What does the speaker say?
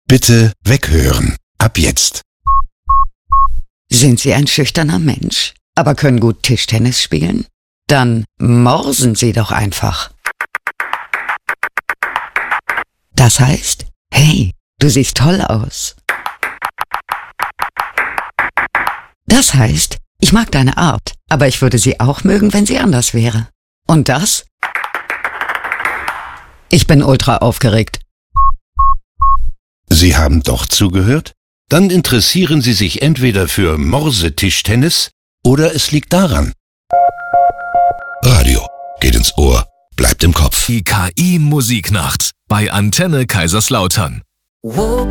Bitte weghören. Ab jetzt. Sind Sie ein schüchterner Mensch, aber können gut Tischtennis spielen? Dann morsen Sie doch einfach. Das heißt, hey, du siehst toll aus. Das heißt, ich mag deine Art, aber ich würde sie auch mögen, wenn sie anders wäre. Und das? Ich bin ultra aufgeregt. Sie haben doch zugehört? Dann interessieren Sie sich entweder für Morsetischtennis oder es liegt daran. Radio geht ins Ohr, bleibt im Kopf. Die KI Musiknacht bei Antenne Kaiserslautern.